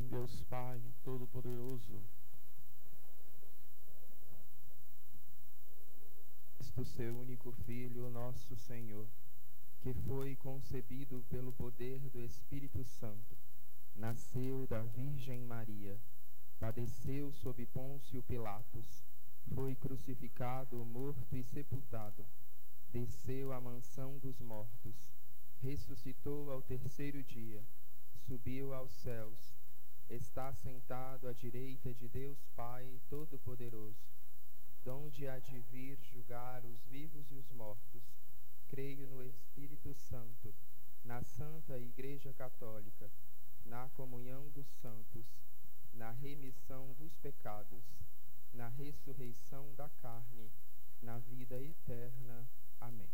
Deus Pai Todo-Poderoso. Cristo, seu único Filho, nosso Senhor, que foi concebido pelo poder do Espírito Santo, nasceu da Virgem Maria, padeceu sob Pôncio Pilatos, foi crucificado, morto e sepultado, desceu à mansão dos mortos, ressuscitou ao terceiro dia, subiu aos céus, está sentado à direita de Deus Pai Todo-Poderoso, donde há de vir julgar os vivos e os mortos. Creio no Espírito Santo, na Santa Igreja Católica, na comunhão dos santos, na remissão dos pecados, na ressurreição da carne, na vida eterna. Amém.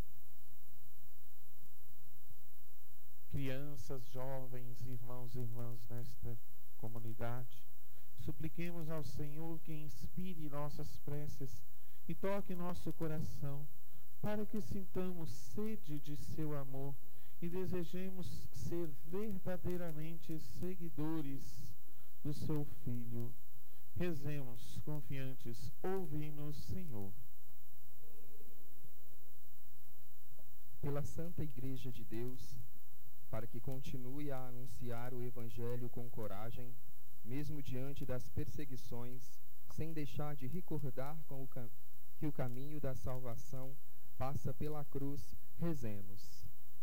Crianças, jovens, irmãos e irmãs nesta comunidade, supliquemos ao Senhor que inspire nossas preces e toque nosso coração, para que sintamos sede de seu amor e desejemos ser verdadeiramente seguidores do seu Filho. Rezemos confiantes, ouvi-nos, Senhor. Pela Santa Igreja de Deus, para que continue a anunciar o Evangelho com coragem, mesmo diante das perseguições, sem deixar de recordar que o caminho da salvação passa pela cruz, rezemos.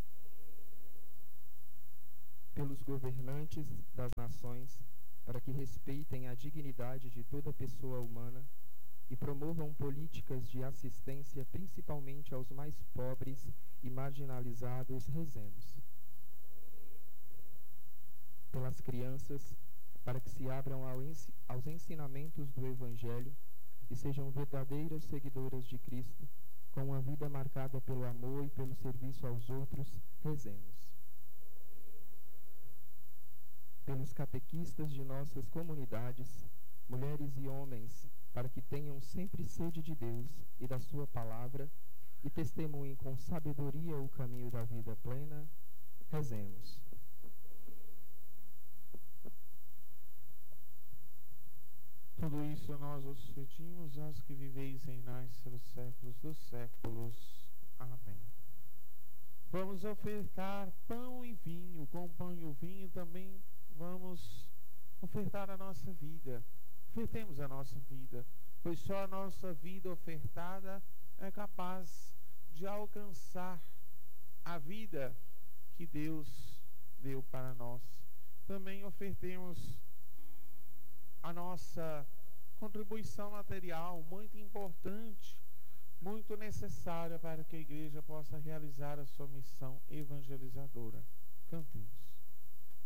Pelos governantes das nações, para que respeitem a dignidade de toda pessoa humana e promovam políticas de assistência principalmente aos mais pobres e marginalizados, rezemos. Pelas crianças, para que se abram aos ensinamentos do Evangelho e sejam verdadeiras seguidoras de Cristo, com uma vida marcada pelo amor e pelo serviço aos outros, rezemos. Pelos catequistas de nossas comunidades, mulheres e homens, para que tenham sempre sede de Deus e da sua palavra e testemunhem com sabedoria o caminho da vida plena, rezemos. Tudo isso nós os pedimos, aos que viveis em nós pelos séculos dos séculos. Amém. Vamos ofertar pão e vinho. Com o pão e o vinho também vamos ofertar a nossa vida. Ofertemos a nossa vida, pois só a nossa vida ofertada é capaz de alcançar a vida que Deus deu para nós. Também ofertemos a nossa contribuição material, muito importante, muito necessária para que a igreja possa realizar a sua missão evangelizadora. Cantemos.